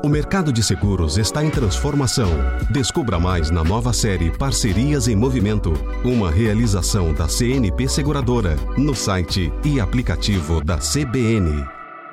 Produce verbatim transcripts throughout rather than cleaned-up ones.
O mercado de seguros está em transformação. Descubra mais na nova série Parcerias em Movimento, uma realização da C N P Seguradora, no site e aplicativo da C B N.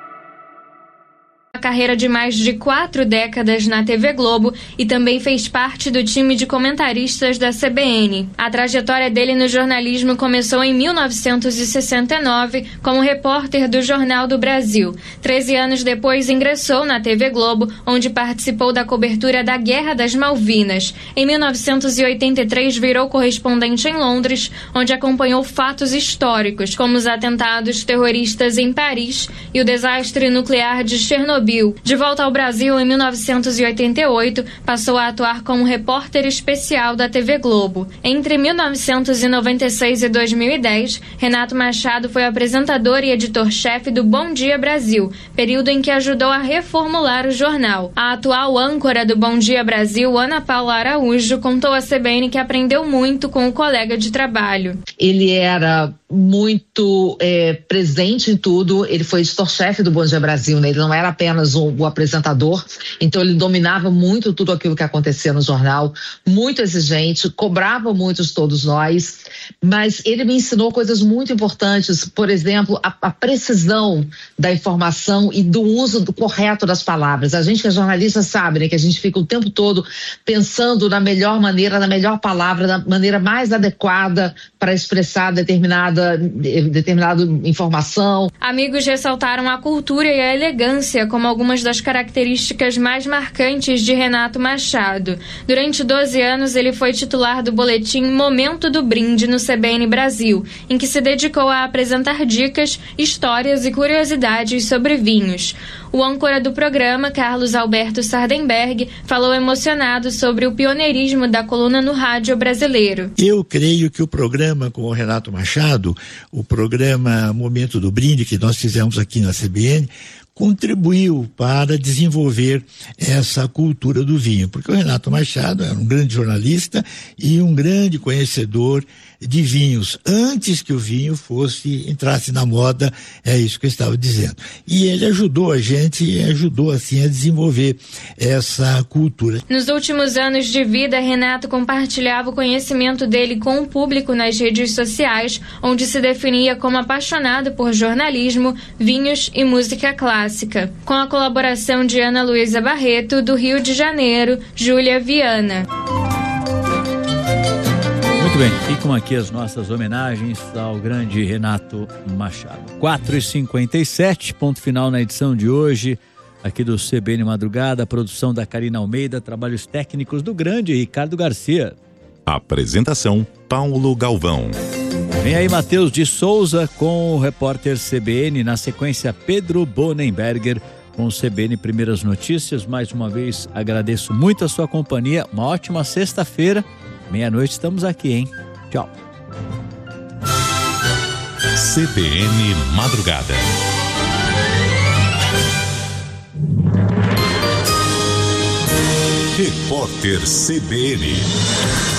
Carreira de mais de quatro décadas na T V Globo e também fez parte do time de comentaristas da C B N. A trajetória dele no jornalismo começou em mil novecentos e sessenta e nove como repórter do Jornal do Brasil. Treze anos depois ingressou na T V Globo, onde participou da cobertura da Guerra das Malvinas. Em mil novecentos e oitenta e três virou correspondente em Londres, onde acompanhou fatos históricos, como os atentados terroristas em Paris e o desastre nuclear de Chernobyl. De volta ao Brasil em mil novecentos e oitenta e oito, passou a atuar como repórter especial da T V Globo. Entre mil novecentos e noventa e seis e dois mil e dez, Renato Machado foi apresentador e editor-chefe do Bom Dia Brasil, período em que ajudou a reformular o jornal. A atual âncora do Bom Dia Brasil, Ana Paula Araújo, contou à C B N que aprendeu muito com o colega de trabalho. Ele era muito é, presente em tudo, ele foi editor-chefe do Bom Dia Brasil, né? Ele não era apenas o, o apresentador, então ele dominava muito tudo aquilo que acontecia no jornal, muito exigente, cobrava muito de todos nós, mas ele me ensinou coisas muito importantes, por exemplo, a, a precisão da informação e do uso do correto das palavras. A gente que é jornalista sabe, né, que a gente fica o tempo todo pensando na melhor maneira, na melhor palavra, na maneira mais adequada para expressar determinada determinada informação. Amigos ressaltaram a cultura e a elegância como algumas das características mais marcantes de Renato Machado. Durante doze anos, ele foi titular do boletim Momento do Brinde no C B N Brasil, em que se dedicou a apresentar dicas, histórias e curiosidades sobre vinhos. O âncora do programa, Carlos Alberto Sardenberg, falou emocionado sobre o pioneirismo da coluna no rádio brasileiro. Eu creio que o programa com o Renato Machado, o programa Momento do Brinde, que nós fizemos aqui na C B N, contribuiu para desenvolver essa cultura do vinho, porque o Renato Machado era um grande jornalista e um grande conhecedor de vinhos, antes que o vinho fosse, entrasse na moda, é isso que eu estava dizendo. E ele ajudou a gente, e ajudou assim a desenvolver essa cultura. Nos últimos anos de vida, Renato compartilhava o conhecimento dele com o público nas redes sociais, onde se definia como apaixonado por jornalismo, vinhos e música clássica. Com a colaboração de Ana Luísa Barreto, do Rio de Janeiro, Júlia Viana. Muito bem, ficam aqui as nossas homenagens ao grande Renato Machado. quatro e cinquenta e sete, ponto final na edição de hoje, aqui do C B N Madrugada, produção da Karina Almeida, trabalhos técnicos do grande Ricardo Garcia. Apresentação, Paulo Galvão. Vem aí Matheus de Souza com o repórter C B N, na sequência Pedro Bonenberger com o C B N Primeiras Notícias. Mais uma vez agradeço muito a sua companhia, uma ótima sexta-feira. Meia-noite estamos aqui, hein? Tchau. C B N Madrugada. Repórter C B N.